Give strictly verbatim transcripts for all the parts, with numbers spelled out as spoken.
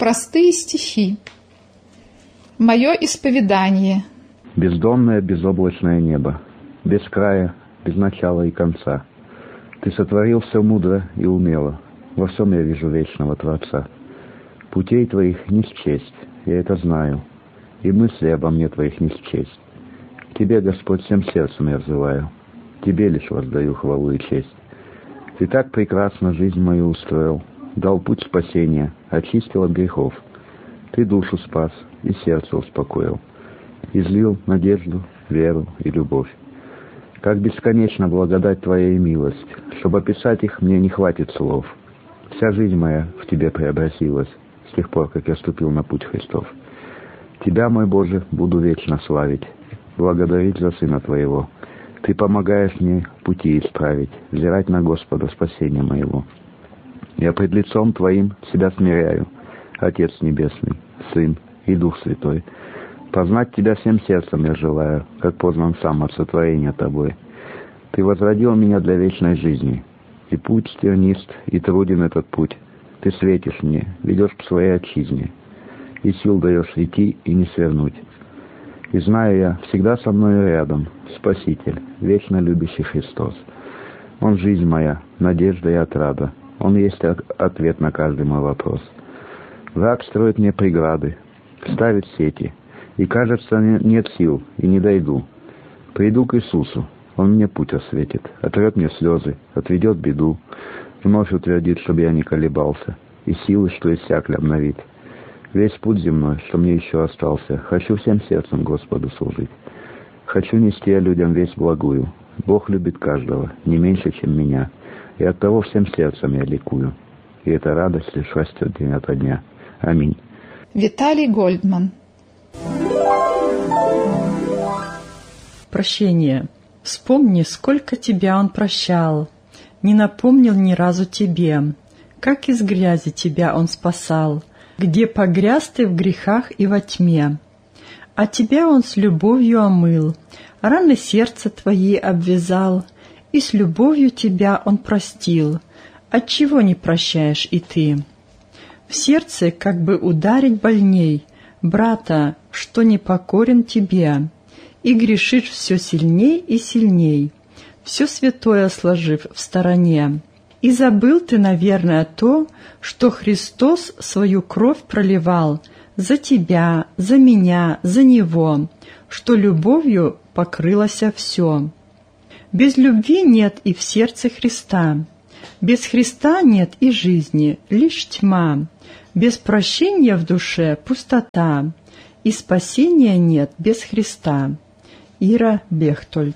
Простые стихи. Мое исповедание. Бездонное безоблачное небо, без края, без начала и конца. Ты сотворил все мудро и умело, во всем я вижу вечного Творца. Путей твоих не счесть, я это знаю, и мысли обо мне твоих не счесть. Тебе, Господь, всем сердцем я взываю, тебе лишь воздаю хвалу и честь. Ты так прекрасно жизнь мою устроил, дал путь спасения, очистил от грехов. Ты душу спас и сердце успокоил, излил надежду, веру и любовь. Как бесконечна благодать Твоя и милость, чтобы описать их мне не хватит слов. Вся жизнь моя в Тебе преобразилась с тех пор, как я ступил на путь Христов. Тебя, мой Боже, буду вечно славить, благодарить за Сына Твоего. Ты помогаешь мне пути исправить, взирать на Господа спасения моего. Я пред лицом Твоим себя смиряю, Отец Небесный, Сын и Дух Святой. Познать Тебя всем сердцем я желаю, как познан сам от сотворения Тобой. Ты возродил меня для вечной жизни, и путь тернист, и труден этот путь. Ты светишь мне, ведешь к своей отчизне, и сил даешь идти и не свернуть. И знаю я, всегда со мной рядом, Спаситель, вечно любящий Христос. Он жизнь моя, надежда и отрада. Он есть ответ на каждый мой вопрос. Враг строит мне преграды, ставит сети, и, кажется, нет сил, и не дойду. Приду к Иисусу, Он мне путь осветит, отрет мне слезы, отведет беду, вновь утвердит, чтобы я не колебался, и силы, что иссякли, обновит. Весь путь земной, что мне еще остался, хочу всем сердцем Господу служить. Хочу нести я людям весть благую. Бог любит каждого, не меньше, чем меня, и оттого всем сердцем я ликую. И эта радость лишь растет день ото дня. Аминь. Виталий Гольдман. Прощение. Вспомни, сколько тебя он прощал, не напомнил ни разу тебе, как из грязи тебя он спасал, где погряз ты в грехах и во тьме. А тебя он с любовью омыл, раны сердца твои обвязал, и с любовью тебя он простил. Отчего не прощаешь и ты? В сердце как бы ударить больней, брата, что непокорен тебе, и грешишь все сильней и сильней, все святое сложив в стороне. И забыл ты, наверное, то, что Христос свою кровь проливал за тебя, за меня, за Него, что любовью покрылося все. Без любви нет и в сердце Христа, без Христа нет и жизни, лишь тьма, без прощения в душе пустота, и спасения нет без Христа. Ира Бехтольд.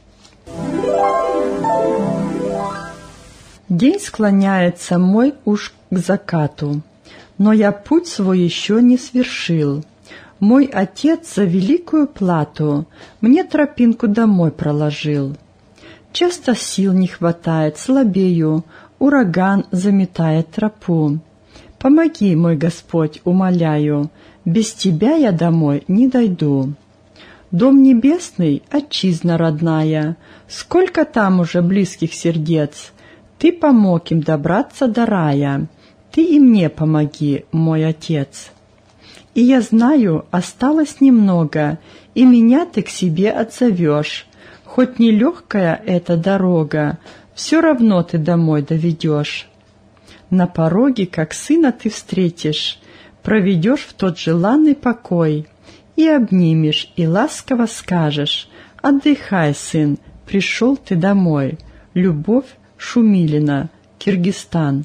День склоняется мой уж к закату, но я путь свой еще не свершил. Мой отец за великую плату мне тропинку домой проложил. Часто сил не хватает, слабею, ураган заметает тропу. Помоги, мой Господь, умоляю, без Тебя я домой не дойду. Дом небесный, отчизна родная, сколько там уже близких сердец. Ты помог им добраться до рая, Ты и мне помоги, мой Отец. И я знаю, осталось немного, и меня Ты к себе отзовешь. Хоть нелегкая эта дорога, все равно Ты домой доведешь. На пороге, как сына Ты встретишь, проведешь в тот желанный покой, и обнимешь, и ласково скажешь: «Отдыхай, сын, пришел ты домой». Любовь Шумилина, Киргизстан.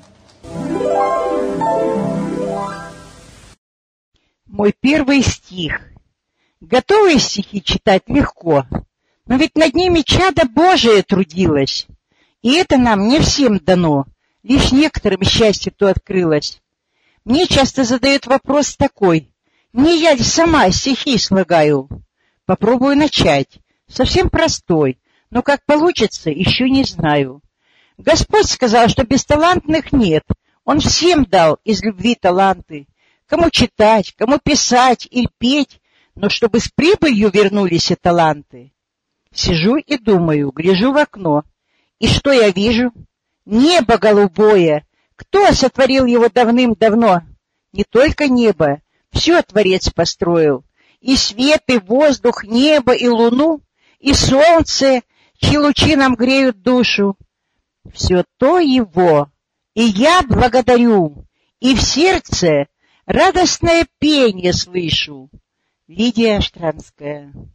Мой первый стих. Готовые стихи читать легко, но ведь над ними чадо Божие трудилось, и это нам не всем дано, лишь некоторым счастье то открылось. Мне часто задают вопрос такой: не я ли сама стихи слагаю? Попробую начать. Совсем простой, но как получится, еще не знаю. Господь сказал, что бесталантных нет. Он всем дал из любви таланты. Кому читать, кому писать или петь, но чтобы с прибылью вернулись и таланты. Сижу и думаю, гляжу в окно. И что я вижу? Небо голубое. Кто сотворил его давным-давно? не только небо, все Творец построил. И свет, и воздух, небо, и луну, и солнце, чьи лучи нам греют душу. Все то Его, и я благодарю, и в сердце радостное пение слышу. Лидия Штранская.